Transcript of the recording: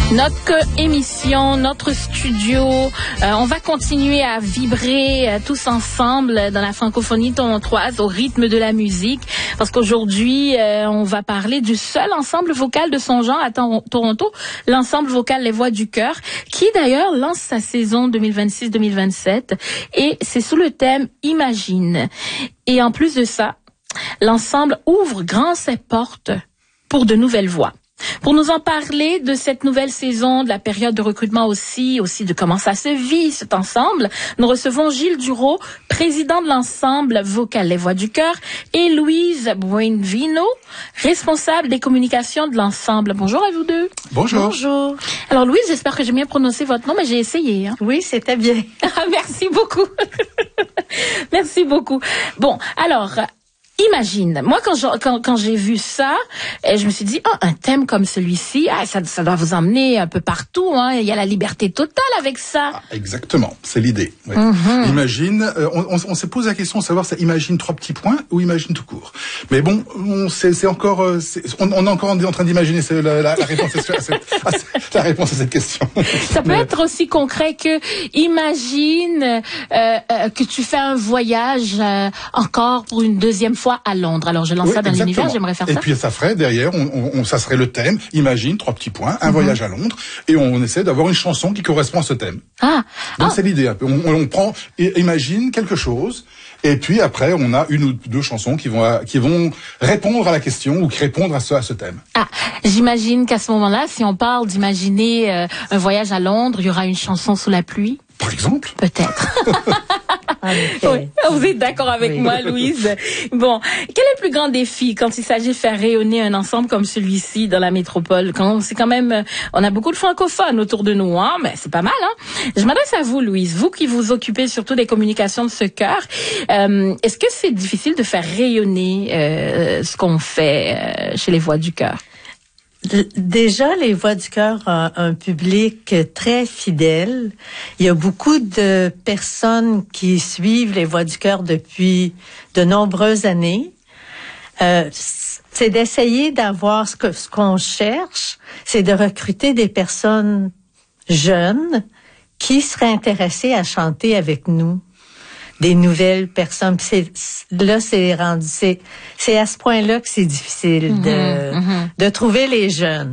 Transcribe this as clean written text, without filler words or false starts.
Notre émission, notre studio, on va continuer à vibrer tous ensemble dans la francophonie torontoise au rythme de la musique, parce qu'aujourd'hui, on va parler du seul ensemble vocal de son genre à Toronto, l'ensemble vocal Les Voix du Cœur, qui d'ailleurs lance sa saison 2026-2027, et c'est sous le thème Imagine. Et en plus de ça, l'ensemble ouvre grand ses portes pour de nouvelles voix. Pour nous en parler de cette nouvelle saison, de la période de recrutement aussi de comment ça se vit, cet ensemble, nous recevons Gilles Durault, président de l'ensemble vocal Les Voix du Cœur, et Louise Buenvino, responsable des communications de l'ensemble. Bonjour à vous deux. Bonjour. Bonjour. Alors Louise, j'espère que j'ai bien prononcé votre nom, mais j'ai essayé. Hein. Oui, c'était bien. Merci beaucoup. Merci beaucoup. Bon, alors... Imagine, moi quand j'ai vu ça, je me suis dit un thème comme celui-ci, ça doit vous emmener un peu partout, hein. Il y a la liberté totale avec ça. Ah, exactement, c'est l'idée. Oui. Imagine, on s'est posé la question de savoir si imagine 3 petits points ou imagine tout court. Mais bon, on est encore en train d'imaginer la réponse la réponse à cette question. Ça peut être aussi concret que imagine que tu fais un voyage encore pour une deuxième fois à Londres. Alors, je lance ça dans l'univers, j'aimerais faire ça. Et puis, ça ferait derrière, ça serait le thème, imagine, 3 petits points, un voyage à Londres, et on essaie d'avoir une chanson qui correspond à ce thème. Donc, c'est l'idée un peu. On prend, imagine quelque chose, et puis après, on a une ou deux chansons qui vont répondre à la question ou qui répondent à ce thème. J'imagine qu'à ce moment-là, si on parle d'imaginer un voyage à Londres, il y aura une chanson sous la pluie. Par exemple. Peut-être. Oui, vous êtes d'accord avec moi, Louise. Bon, quel est le plus grand défi quand il s'agit de faire rayonner un ensemble comme celui-ci dans la métropole? C'est quand même, on a beaucoup de francophones autour de nous, hein, mais c'est pas mal, hein. Je m'adresse à vous, Louise, vous qui vous occupez surtout des communications de ce cœur. Est-ce que c'est difficile de faire rayonner ce qu'on fait chez les Voix du Cœur? Déjà, les Voix du Cœur ont un public très fidèle. Il y a beaucoup de personnes qui suivent les Voix du Cœur depuis de nombreuses années. C'est d'essayer d'avoir ce qu'on cherche, c'est de recruter des personnes jeunes qui seraient intéressées à chanter avec nous. Des nouvelles personnes. C'est à ce point-là que c'est difficile de trouver les jeunes.